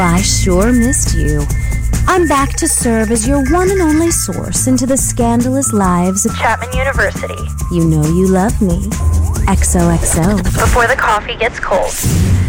I sure missed you. I'm back to serve as your one and only source into the scandalous lives of Chapman University. You know you love me. XOXO. Before the coffee gets cold.